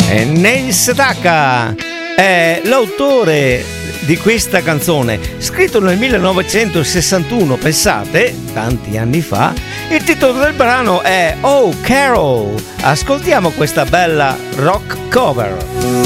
E Neil Sedaka è l'autore di questa canzone, scritto nel 1961, pensate, tanti anni fa. Il titolo del brano è Oh Carol. Ascoltiamo questa bella rock cover.